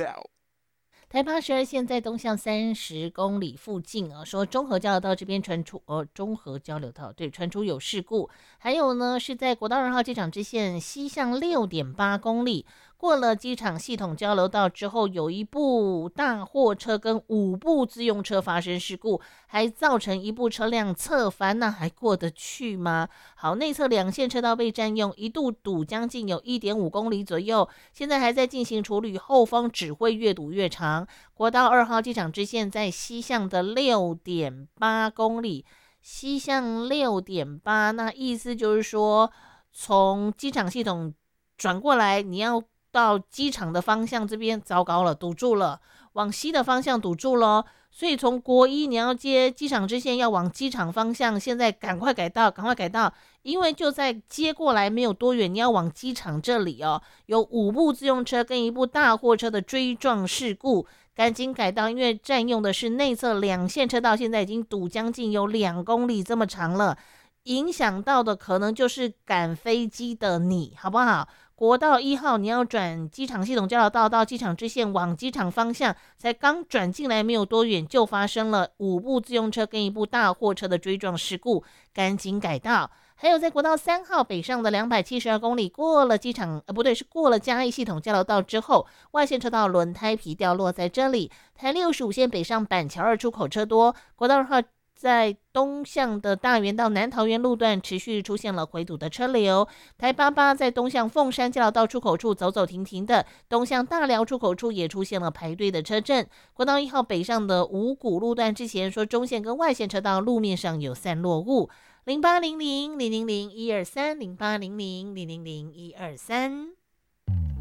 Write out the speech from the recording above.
了。 台82线在东向30公里附近啊，说中和交流道这边传出中和交流道对传出有事故，还有呢是在国道2号机场支线西向6.8公里，过了机场系统交流道之后，有一部大货车跟5部自用车发生事故，还造成一部车辆侧翻，那还过得去吗？好，内侧2线车道被占用，一度堵将近有1.5公里左右，现在还在进行处理，后方只会越堵越长。国道2号机场支线在西向的6.8公里，西向6.8，那意思就是说，从机场系统转过来，你要到机场的方向这边，糟糕了，堵住了，往西的方向堵住了，所以从国一你要接机场支线要往机场方向，现在赶快改道，赶快改道，因为就在接过来没有多远，你要往机场这里哦，有5部自用车跟一部大货车的追撞事故。赶紧改道，因为占用的是内侧2线车道，现在已经堵将近有2公里这么长了，影响到的可能就是赶飞机的你，好不好？国道1号你要转机场系统交流道到机场支线往机场方向，才刚转进来没有多远，就发生了5部自用车跟一部大货车的追撞事故，赶紧改道。还有在国道3号北上的272公里，过了机场不对，是过了嘉义系统交流道之后，外线车道轮胎皮掉落在这里。台65线北上板桥2出口车多，国道2号在东向的大园到南桃园路段持续出现了回堵的车流，台88在东向凤山交流道出口处走走停停的，东向大寮出口处也出现了排队的车阵。国道1号北上的五股路段之前说中线跟外线车道路面上有散落物。0800000123 0800000123